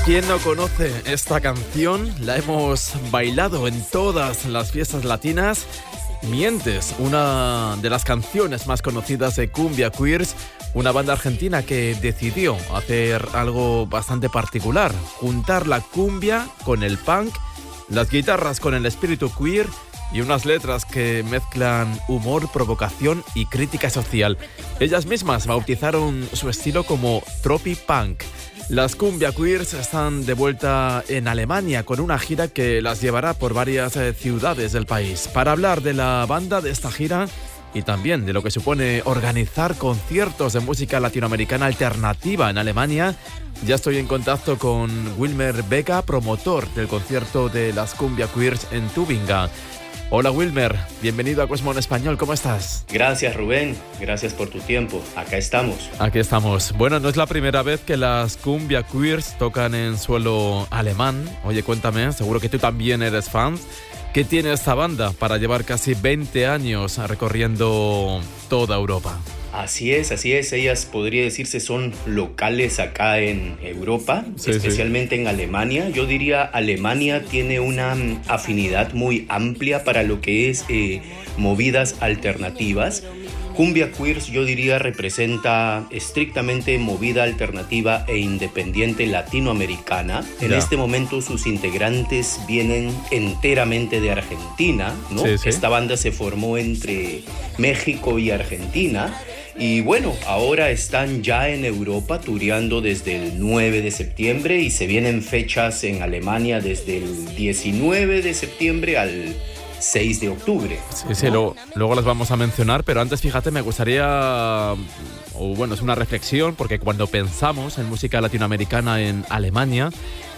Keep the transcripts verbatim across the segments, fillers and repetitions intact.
¿Quién no conoce esta canción? La hemos bailado en todas las fiestas latinas. Mientes, una de las canciones más conocidas de Cumbia Queers, una banda argentina que decidió hacer algo bastante particular, juntar la cumbia con el punk, las guitarras con el espíritu queer y unas letras que mezclan humor, provocación y crítica social. Ellas mismas bautizaron su estilo como Tropi Punk. Las Cumbia Queers están de vuelta en Alemania con una gira que las llevará por varias eh, ciudades del país. Para hablar de la banda, de esta gira y también de lo que supone organizar conciertos de música latinoamericana alternativa en Alemania, ya estoy en contacto con Wilmer Beca, promotor del concierto de las Cumbia Queers en Tübingen. Hola Wilmer, bienvenido a Cosmo en Español, ¿cómo estás? Gracias Rubén, gracias por tu tiempo, acá estamos. Aquí estamos. Bueno, no es la primera vez que las Cumbia Queers tocan en suelo alemán. Oye, cuéntame, seguro que tú también eres fan. ¿Qué tiene esta banda para llevar casi veinte años recorriendo toda Europa? Así es, así es, ellas podría decirse son locales acá en Europa, sí, especialmente sí. En Alemania. Yo diría Alemania tiene una afinidad muy amplia para lo que es eh, movidas alternativas. Cumbia Queers yo diría representa estrictamente movida alternativa e independiente latinoamericana. En yeah. este momento sus integrantes vienen enteramente de Argentina, ¿no? Sí, sí. Esta banda se formó entre México y Argentina. Y bueno, ahora están ya en Europa tureando desde el nueve de septiembre y se vienen fechas en Alemania desde el diecinueve de septiembre al seis de octubre. Sí, sí, luego, luego las vamos a mencionar, pero antes fíjate, me gustaría, o bueno, es una reflexión, porque cuando pensamos en música latinoamericana en Alemania,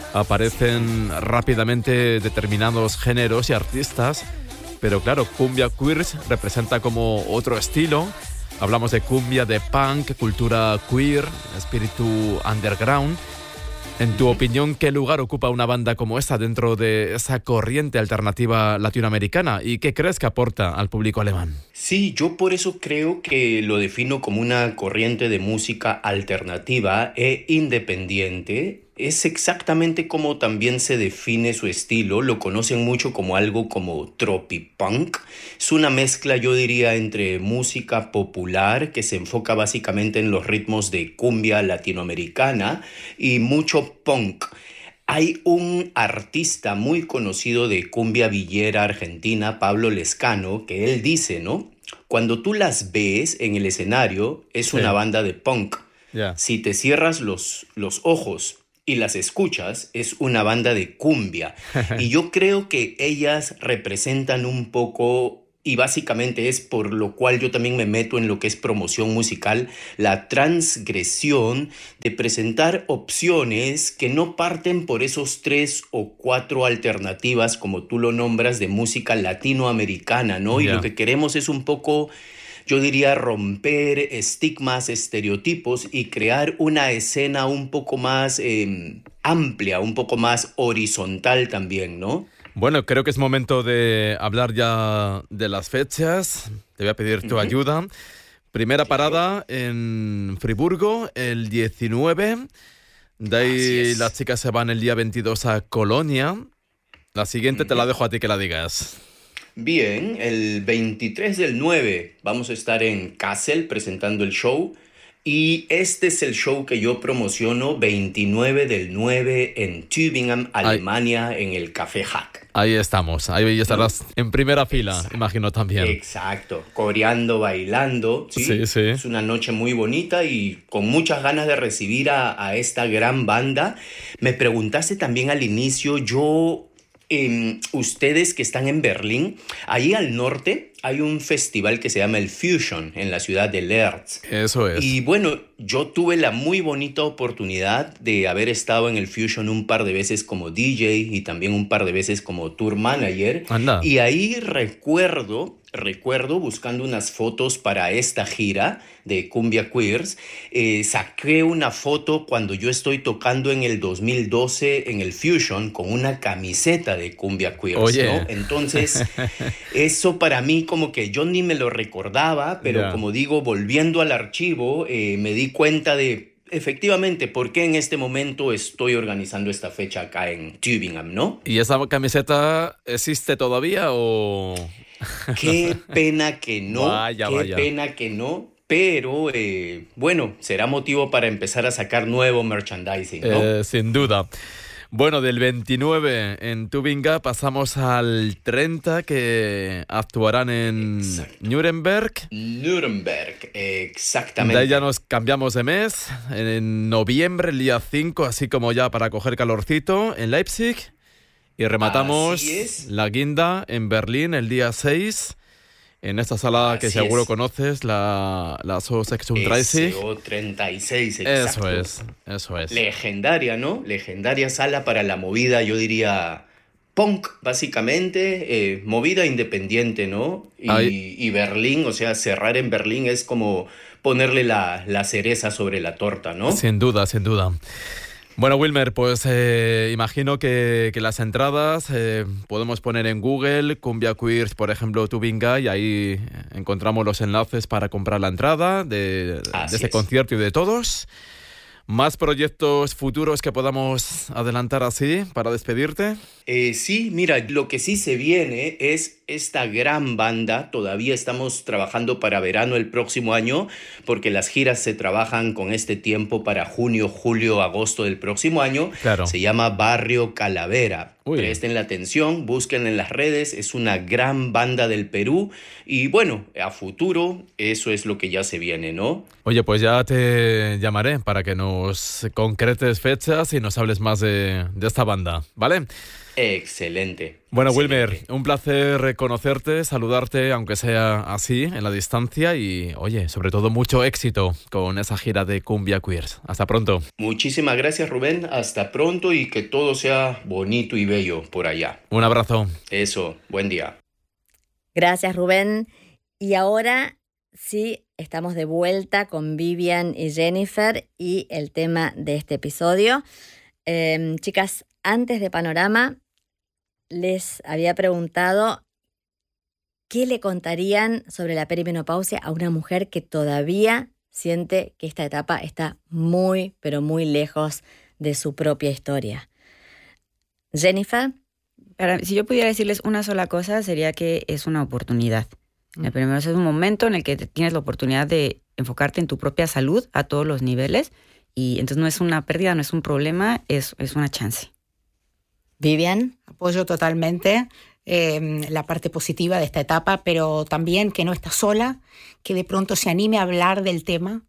aparecen rápidamente determinados géneros y artistas, pero claro, Cumbia Queers representa como otro estilo. Hablamos de cumbia, de punk, cultura queer, espíritu underground. En tu opinión, ¿qué lugar ocupa una banda como esta dentro de esa corriente alternativa latinoamericana? ¿Y qué crees que aporta al público alemán? Sí, yo por eso creo que lo defino como una corriente de música alternativa e independiente. Es exactamente como también se define su estilo. Lo conocen mucho como algo como tropipunk. Es una mezcla, yo diría, entre música popular que se enfoca básicamente en los ritmos de cumbia latinoamericana y mucho punk. Hay un artista muy conocido de cumbia villera argentina, Pablo Lescano, que él dice, ¿no? Cuando tú las ves en el escenario, es sí. una banda de punk. Yeah. Si te cierras los, los ojos y las escuchas, es una banda de cumbia. Y yo creo que ellas representan un poco, y básicamente es por lo cual yo también me meto en lo que es promoción musical, la transgresión de presentar opciones que no parten por esos tres o cuatro alternativas, como tú lo nombras, de música latinoamericana, ¿no? Yeah. Y lo que queremos es un poco, yo diría, romper estigmas, estereotipos y crear una escena un poco más eh, amplia, un poco más horizontal también, ¿no? Bueno, creo que es momento de hablar ya de las fechas. Te voy a pedir tu uh-huh. ayuda. Primera parada en Friburgo, el diecinueve. De ahí las chicas se van el día veintidós a Colonia. La siguiente uh-huh. te la dejo a ti que la digas. Bien, el veintitrés del nueve vamos a estar en Kassel presentando el show y este es el show que yo promociono, veintinueve del nueve en Tübingen, Alemania, ahí, en el Café Hack. Ahí estamos, ahí estarás en primera fila, exacto, imagino también. Exacto, coreando, bailando, ¿sí? Sí, sí. Es una noche muy bonita y con muchas ganas de recibir a, a esta gran banda. Me preguntaste también al inicio, yo... Eh, ustedes que están en Berlín, ahí al norte hay un festival que se llama el Fusion en la ciudad de Leertz. Eso es. Y bueno, yo tuve la muy bonita oportunidad de haber estado en el Fusion un par de veces como D J y también un par de veces como tour manager. Anda. Y ahí recuerdo... Recuerdo, buscando unas fotos para esta gira de Cumbia Queers, eh, saqué una foto cuando yo estoy tocando en el dos mil doce en el Fusion con una camiseta de Cumbia Queers, Oye. ¿no? Entonces, eso para mí como que yo ni me lo recordaba, pero yeah. como digo, volviendo al archivo, eh, me di cuenta de efectivamente, ¿por qué en este momento estoy organizando esta fecha acá en Tübingen, no? ¿Y esa camiseta existe todavía o...? Qué pena que no, Vaya, qué vaya. pena que no, pero eh, bueno, será motivo para empezar a sacar nuevo merchandising, ¿no? Eh, sin duda. Bueno, del veintinueve en Tübingen pasamos al treinta, que actuarán en Exacto. Nuremberg. Nuremberg, De exactamente. ahí ya nos cambiamos de mes. En noviembre, el día cinco, así como ya para coger calorcito, en Leipzig. Y rematamos Así es. la guinda en Berlín el día seis. En esta sala que Así seguro es. conoces, la, la So sechsunddreißig. S O treinta y seis, exacto. Eso es, eso es. Legendaria, ¿no? Legendaria sala para la movida, yo diría, punk, básicamente, eh, movida independiente, ¿no? Y, Ahí- y Berlín, o sea, cerrar en Berlín es como ponerle la, la cereza sobre la torta, ¿no? Sin duda, sin duda. Bueno, Wilmer, pues eh, imagino que, que las entradas eh, podemos poner en Google, Cumbia Queers, por ejemplo, Tübingen, y ahí encontramos los enlaces para comprar la entrada de, de Así este es. concierto y de todos. ¿Más proyectos futuros que podamos adelantar así para despedirte? Eh, sí, mira, lo que sí se viene es esta gran banda. Todavía estamos trabajando para verano el próximo año, porque las giras se trabajan con este tiempo para junio, julio, agosto del próximo año. Claro. Se llama Barrio Calavera. Uy. Presten la atención, busquen en las redes. Es una gran banda del Perú. Y bueno, a futuro, eso es lo que ya se viene, ¿no? Oye, pues ya te llamaré para que nos concretes fechas y nos hables más de, de esta banda, ¿vale? Excelente. Bueno, excelente. Wilmer, un placer conocerte, saludarte, aunque sea así, en la distancia, y, oye, sobre todo mucho éxito con esa gira de Cumbia Queers. Hasta pronto. Muchísimas gracias, Rubén. Hasta pronto y que todo sea bonito y bello por allá. Un abrazo. Eso, buen día. Gracias, Rubén. Y ahora sí, estamos de vuelta con Vivian y Jennifer y el tema de este episodio. Eh, chicas, antes de Panorama, les había preguntado qué le contarían sobre la perimenopausia a una mujer que todavía siente que esta etapa está muy, pero muy lejos de su propia historia. Jennifer. Para, si yo pudiera decirles una sola cosa, sería que es una oportunidad. Mm. El primero es un momento en el que tienes la oportunidad de enfocarte en tu propia salud a todos los niveles, y entonces no es una pérdida, no es un problema, es, es una chance. Vivian. Apoyo totalmente eh, la parte positiva de esta etapa, pero también que no está sola, que de pronto se anime a hablar del tema,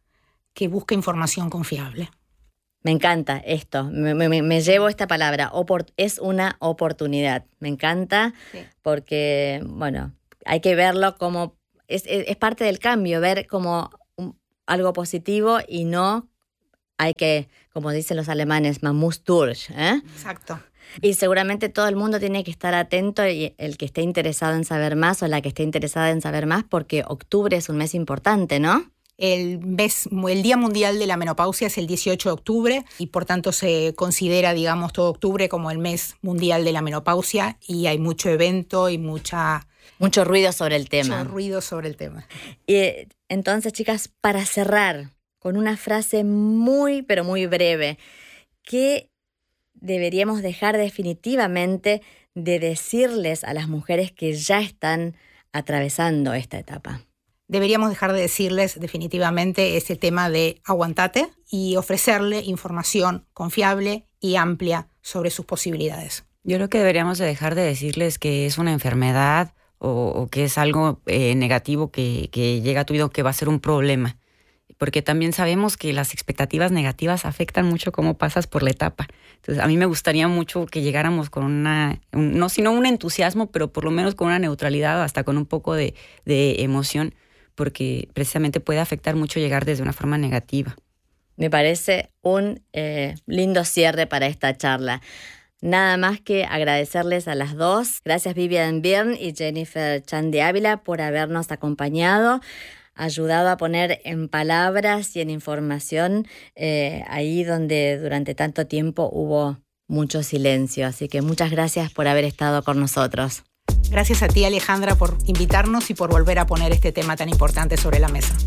que busque información confiable. Me encanta esto, me, me, me llevo esta palabra, Opor- es una oportunidad. Me encanta sí. Porque, bueno, hay que verlo como, es, es, es parte del cambio, ver como un, algo positivo y no hay que, como dicen los alemanes, man muss durch, ¿eh? Exacto. Y seguramente todo el mundo tiene que estar atento, y el que esté interesado en saber más o la que esté interesada en saber más, porque octubre es un mes importante, ¿no? El, mes, el Día Mundial de la Menopausia es el dieciocho de octubre y por tanto se considera, digamos, todo octubre como el mes mundial de la menopausia, y hay mucho evento y mucha... Mucho ruido sobre el tema. Mucho ruido sobre el tema. Y entonces, chicas, para cerrar con una frase muy, pero muy breve, ¿qué deberíamos dejar definitivamente de decirles a las mujeres que ya están atravesando esta etapa? Deberíamos dejar de decirles definitivamente ese tema de aguantate y ofrecerle información confiable y amplia sobre sus posibilidades. Yo creo que deberíamos de dejar de decirles que es una enfermedad o, o que es algo eh, negativo que, que llega a tu vida o que va a ser un problema. Porque también sabemos que las expectativas negativas afectan mucho cómo pasas por la etapa. Entonces, a mí me gustaría mucho que llegáramos con una, un, no sino un entusiasmo, pero por lo menos con una neutralidad, hasta con un poco de, de emoción, porque precisamente puede afectar mucho llegar desde una forma negativa. Me parece un eh, lindo cierre para esta charla. Nada más que agradecerles a las dos. Gracias Vivian Byrne y Jennifer Chan de Ávila por habernos acompañado, ayudado a poner en palabras y en información eh, ahí donde durante tanto tiempo hubo mucho silencio. Así que muchas gracias por haber estado con nosotros. Gracias a ti, Alejandra, por invitarnos y por volver a poner este tema tan importante sobre la mesa.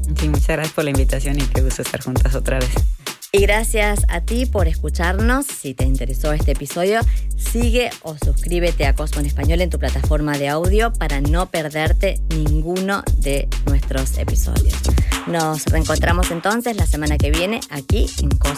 Sí, muchas gracias por la invitación y qué gusto estar juntas otra vez. Y gracias a ti por escucharnos. Si te interesó este episodio, sigue o suscríbete a Cosmo en Español en tu plataforma de audio para no perderte ninguno de nuestros episodios. Nos reencontramos entonces la semana que viene aquí en Cosmo